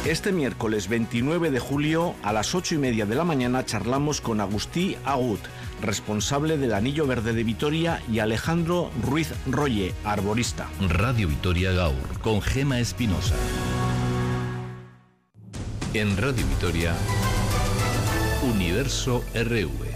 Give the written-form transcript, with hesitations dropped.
Este miércoles 29 de julio a las 8:30 de la mañana charlamos con Agustí Agut, responsable del Anillo Verde de Vitoria, y Alejandro Ruiz Roye, arborista. Radio Vitoria Gaur, con Gema Espinosa. En Radio Vitoria, Universo RV.